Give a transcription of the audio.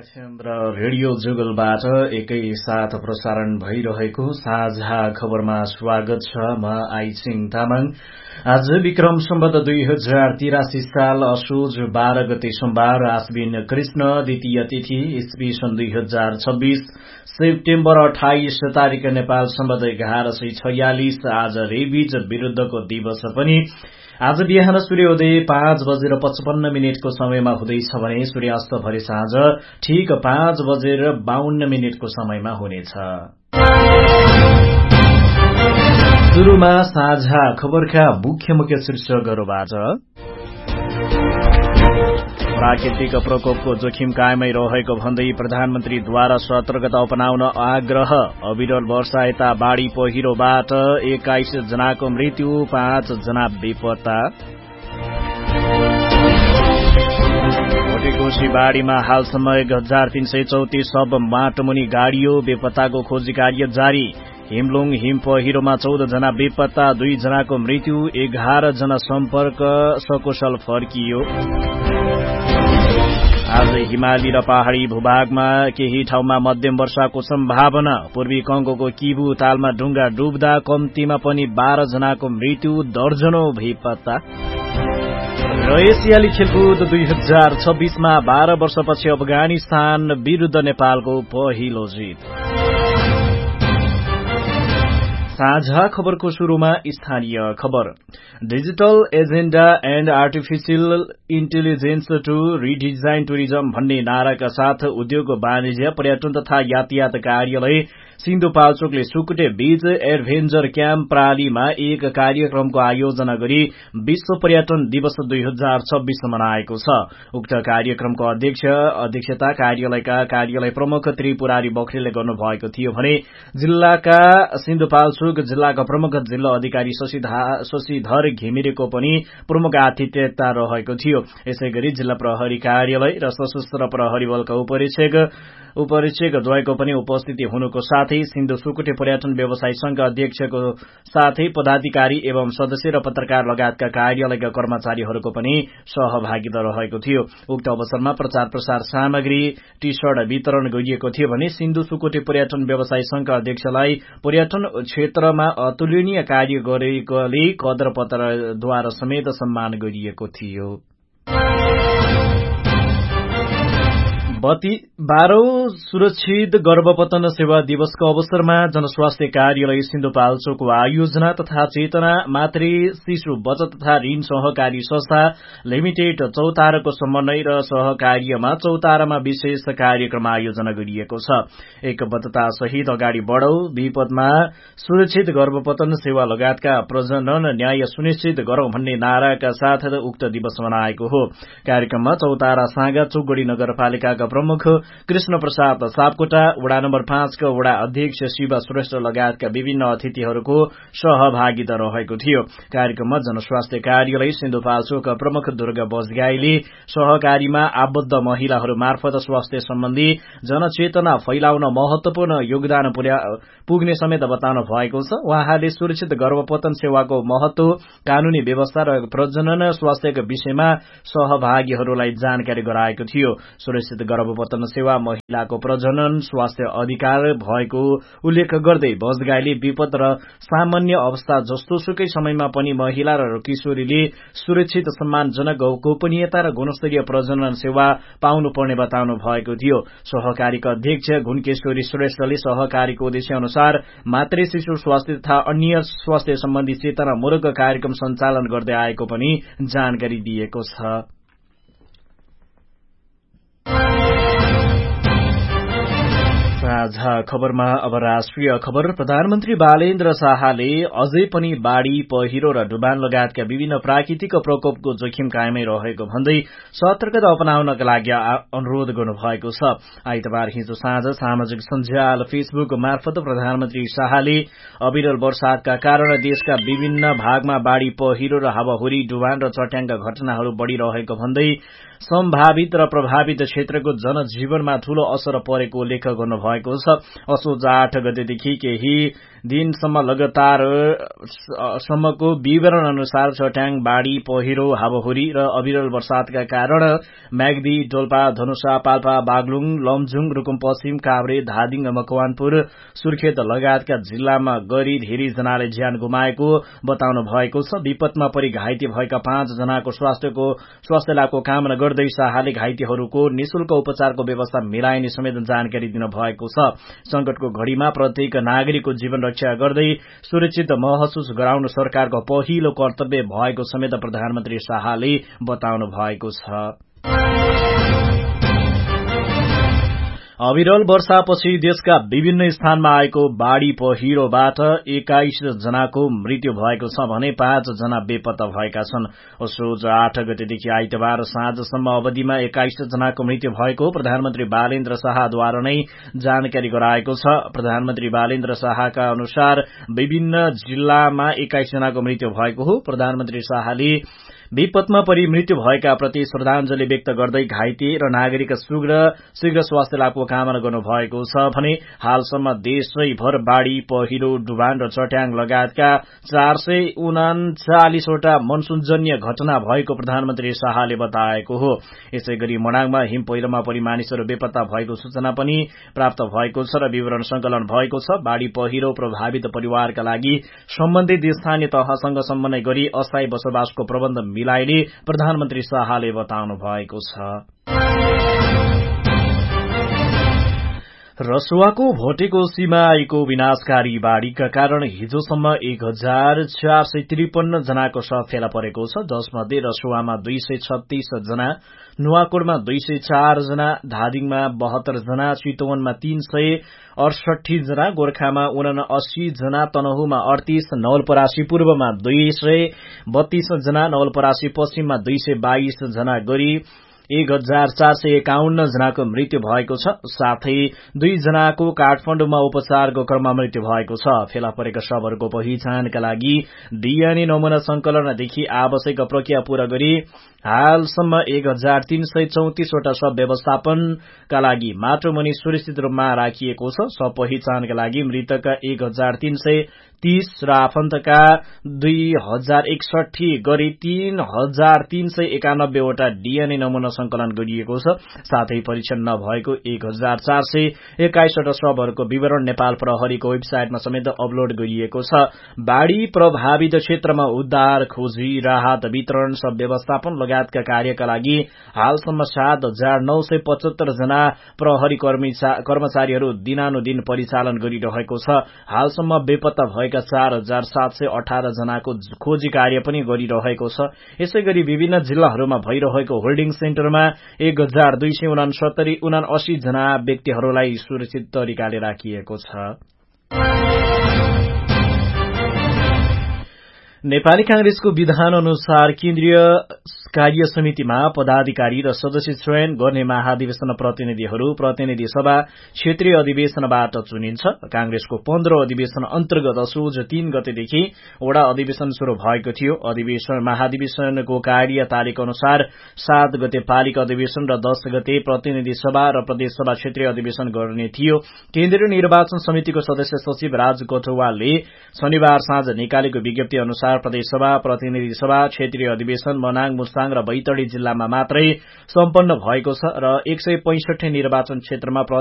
FM र radio जुगलबाट एकैसाथ प्रसारण भइरहेको साझा खबरमा स्वागत छ। म आइसिङ तामाङ। आज विक्रम सम्वत 2083 साल असोज 12 गते सोमबार, आश्विन कृष्ण द्वितीय तिथि, ईस्वी सन् 2026 सेप्टेम्बर 28 तारिक, नेपाल सम्वत 1146। आज रेबिज विरुद्धको दिवस पनि। आज बिहान सूर्योदय 5:55 समयमा हुँदैछ भने सूर्यास्त भरे साँझ ठिक 5:52 समयमा हुनेछ। सुरुमा साझा खबरका मुख्य शीर्षकहरूबाट। प्राकृतिक प्रकोपको जोखिम कायमै रहेको भन्दै प्रधानमन्त्रीद्वारा सतर्कता अपनाउन आग्रह। अविरल वर्षा यता बाढ़ी पहिरोबाट 21 जनाको मृत्यु, 5 जना बेपत्ता। भोटेकोशी बाढ़ीमा हालसम्म 1334 शव माटोमुनि गाडियो, बेपत्ताको खोजी कार्य जारी। हिमलुङ हिम पहिरोमा 14 जना बेपत्ता, 2 जनाको मृत्यु, 11 जना सम्पर्क सकुशल फर्कियो। आज हिमाली र पहाड़ी भूभागमा केही ठाउँमा मध्यम वर्षाको सम्भावना। पूर्वी कंगोको किबु तालमा डुंगा डुब्दा कम्तीमा पनि 12 जनाको मृत्यु, दर्जनौं बेपत्ता। र एसियाली खेलकुद 2026 मा 12 वर्षपछि अफगानिस्तान विरूद्ध नेपालको पहिलो जित। साझा खबरको शुरूमा स्थानीय खबर। Digital agenda and artificial intelligence two redesign tourism भन्ने नाराका साथ उद्योग, वाणिज्य, पर्यटन तथा यातायात कार्यालय सिन्धुपाल्चोकले सुकुटे बीच एडभेन्चर क्याम्प प्रालीमा एक कार्यक्रमको आयोजना गरी विश्व पर्यटन दिवस 2026 मनाएको छ। उक्त कार्यक्रमको अध्यक्षता कार्यालयका कार्यालय प्रमुख त्रिपुरारी बखरेलले गर्नुभएको थियो भने जिल्लाका सिन्धुपाल्चोक जिल्लाका प्रमुख जिल्ला अधिकारी शशिधर घिमिरेको पनि प्रमुख आतिथ्यता रहेको थियो। यसैगरी जिल्ला प्रहरी कार्यालय र सशस्त्र प्रहरी बलका उपरीक्षक द्वयको पनि उपस्थिति हुनुको साथै सिन्धु सुकुटे पर्यटन व्यवसाय संघ अध्यक्षको साथै पदाधिकारी एवं सदस्य र पत्रकार लगायतका कार्यालयका कर्मचारीहरूको पनि सहभागिता रहेको थियो। उक्त अवसरमा प्रचार प्रसार सामग्री, टी शर्ट वितरण गरिएको थियो भने सिन्धु सुकुटे पर्यटन व्यवसाय संघ अध्यक्षलाई पर्यटन क्षेत्रमा अतुलनीय कार्य गरेकोले कदर पत्रद्वारा समेत सम्मान गरिएको थियो। 12औं सुरक्षित गर्भपतन सेवा दिवसको अवसरमा जनस्वास्थ्य कार्यालय सिन्धुपाल्चोकको आयोजना तथा चेतना मातृ शिशु बचत तथा ऋण सहकारी संस्था लिमिटेड चौताराको समन्वय र सहकार्यमा चौतारामा विशेष कार्यक्रम आयोजना गरिएको छ। एकबद्धता सहित अगाडि बढ़ौ, विपदमा सुरक्षित गर्भपतन सेवा लगायतका प्रजनन न्याय सुनिश्चित गरौं भन्ने नाराका साथ उक्त दिवस मनाएको हो। कार्यक्रममा चौतारा साँगा चोकगढ़ी नगरपालिकाका प्रमुख कृष्ण प्रसाद सापकोटा, वडा नम्बर 5 का वडा अध्यक्ष शिव श्रेष्ठ लगायतका विभिन्न अतिथिहरूको सहभागिता रहेको थियो। कार्यक्रममा जनस्वास्थ्य कार्यालय सिन्धुपाल्चोकका प्रमुख दुर्गा बजगाईले सहकारीमा आबद्ध महिलाहरू मार्फत स्वास्थ्य सम्बन्धी जनचेतना फैलाउन महत्वपूर्ण योगदान पुग्ने समेत बताउनु भएको छ। उहाँले सुरक्षित गर्भपतन सेवाको महत्व, कानूनी व्यवस्था र प्रजनन स्वास्थ्यका विषयमा सहभागीहरूलाई जानकारी गराएको थियो। सुरक्षित गर्भपतन सेवा महिलाको प्रजनन स्वास्थ्य अधिकार भएको उल्लेख गर्दै बजगाईले विपद र सामान्य अवस्था जस्तोसुकै समयमा पनि महिला र किशोरीले सुरक्षित, सम्मानजनक, गोपनीयता र गुणस्तरीय प्रजनन सेवा पाउनुपर्ने बताउनु भएको थियो। सहकारीका अध्यक्ष घुनकेश्वरी श्रेष्ठले सहकारीको उद्देश्य अनुसार मातृ शिशु स्वास्थ्य तथा अन्य स्वास्थ्य सम्बन्धी चेतनामूलक कार्यक्रम सञ्चालन गर्दै आएको पनि जानकारी दिएको छ। साझा खबरमा अब राष्ट्रिय खबर। प्रधानमन्त्री बालेन्द्र शाहले अझै पनि बाढ़ी पहिरो र डुबान लगायतका विभिन्न प्राकृतिक प्रकोपको जोखिम कायमै रहेको भन्दै सतर्कता अपनाउनका लागि अनुरोध गर्नुभएको छ। आइतबार हिजो साँझ सामाजिक सञ्जाल फेसबुक मार्फत प्रधानमन्त्री शाहले अविरल वर्षातका कारण देशका विभिन्न भागमा बाढ़ी पहिरो र हावाहुरी, डुबान र चट्याङका घटनाहरू बढ़िरहेको भन्दै सम्भावित र प्रभावित क्षेत्रको जनजीवनमा ठूलो असर परेको उल्लेख गर्नुभएको छ। असोज 8 गतेदेखि केही दिनसम्म लगातार सम्मको विवरण अनुसार चट्याङ, बाढ़ी, पहिरो, हावाहुरी र अविरल वर्षातका कारण म्याग्दी, डोल्पा, धनुषा, पाल्पा, बागलुङ, लमजुङ, रुकुम पश्चिम, काभ्रे, धादिङ, मकवानपुर, सुर्खेत लगायतका जिल्लामा गरी धेरै जनाले ज्यान गुमाएको बताउनु भएको छ। विपदमा परि घाइते भएका 5 जनाको स्वास्थ्य लाभको कामना गर्दै शाहले घाइतेहरूको निशुल्क उपचारको व्यवस्था मिलाइने समेत जानकारी दिनुभएको छ। संकटको घड़ीमा प्रत्येक नागरिकको जीवन रक्षा गर्दै सुरक्षित महसुस गराउनु सरकारको पहिलो कर्तव्य भएको समेत प्रधानमन्त्री शाहले बताउनु भएको छ। अविरल वर्षापछि देशका विभिन्न स्थानमा आएको बाढ़ी पहिरोबाट 21 जनाको मृत्यु भएको छ भने 5 जना बेपत्ता भएका छन्। असोज 8 गतेदेखि आइतबार साँझसम्म अवधिमा 21 जनाको मृत्यु भएको प्रधानमन्त्री बालेन्द्र शाहद्वारा नै जानकारी गराएको छ। प्रधानमन्त्री बालेन्द्र शाहका अनुसार विभिन्न जिल्लामा 21 जनाको मृत्यु भएको हो। प्रधानमन्त्री शाहले विपदमा परि मृत्यु भएका प्रति श्रद्धांजलि व्यक्त गर्दै घाइते र नागरिक शीघ्र स्वास्थ्य लाभको कामना गर्नुभएको छ भने हालसम्म देशैभर बाढ़ी, पहिरो, डुबान र चट्याङ लगायतका 439 वटा मनसूनजन्य घटना भएको प्रधानमन्त्री शाहले बताएको हो। यसैगरी मनाङमा हिम पहिरोमा परि मानिसहरू बेपत्ता भएको सूचना पनि प्राप्त भएको छ र विवरण संकलन भएको छ। बाढ़ी पहिरो प्रभावित परिवारका लागि सम्बन्धित स्थानीय तहसँग समन्वय गरी अस्थायी बसोबासको प्रबन्ध मिलाइने प्रधानमन्त्री शाहले बताउनु भएको छ। रसुवाको भोटेकोसीमा आएको विनाशकारी बाढ़ीका कारण हिजोसम्म 1453 जनाको शव फेला परेको छ, जसमध्ये रसुवामा 236 जना, नुवाकोटमा 204 जना, धादिङमा 72 जना, चितवनमा 368 जना, गोर्खामा 79 जना, तनहुमा 38, नवलपरासी पूर्वमा 232 जना, नवलपरासी पश्चिममा 222 जना गरी 1451 जनाको मृत्यु भएको छ। साथै 2 जनाको काठमाडौँमा उपचारको क्रममा मृत्यु भएको छ। फेला परेका शवहरूको पहिचानका लागि डीएनए नमूना संकलनदेखि आवश्यक प्रक्रिया पूरा गरी हालसम्म 1334 वटा शव व्यवस्थापनका लागि माटोमुनि सुरक्षित रूपमा राखिएको छ। शव पहिचानका लागि मृतकका 1330 र आफन्तका 2061 गरी 3391 वटा डीएनए नमूना संकलन गरिएको छ। साथै परीक्षण नभएको 1421 वटा शवहरूको विवरण नेपाल प्रहरीको वेबसाइटमा समेत अपलोड गरिएको छ। बाढ़ी प्रभावित क्षेत्रमा उद्धार, खोजी, राहत वितरण, शव व्यवस्थापन लगायतका कार्यका लागि हालसम्म 7975 जना प्रहरी कर्मचारीहरू दिनानुदिन परिचालन गरिरहेको छ। हालसम्म बेपत्ता भएका 4718 जनाको खोजी कार्य पनि गरिरहेको छ। यसैगरी विभिन्न जिल्लाहरूमा भइरहेको होल्डिङ सेन्टरमा 1279 जना व्यक्तिहरूलाई सुरक्षित तरिकाले राखिएको छ। नेपाली कांग्रेसको विधान अनुसार केन्द्रीय कार्य समितिमा पदाधिकारी र सदस्य चयन गर्ने महाधिवेशन प्रतिनिधिहरू प्रतिनिधि सभा क्षेत्रीय अधिवेशनबाट चुनिन्छ। कांग्रेसको 15 अधिवेशन अन्तर्गत असोज 3 गतेदेखि वडा अधिवेशन शुरू भएको थियो। महाधिवेशनको कार्य तारिक अनुसार 7 गते पालिका अधिवेशन र 10 गते प्रतिनिधि सभा र प्रदेश सभा क्षेत्रीय अधिवेशन गर्ने थियो। केन्द्रीय निर्वाचन समितिको सदस्य सचिव राज कटुवालले शनिबार साँझ निकालेको विज्ञप्ति अनुसार प्रदेश सभा, प्रतिनिधि सभा, क्षेत्रीय अधिवेशन मनाङ, मुस्ताङ र बैतडी जिल्लामा मात्रै सम्पन्न भएको छ र 165 निर्वाचन क्षेत्रमा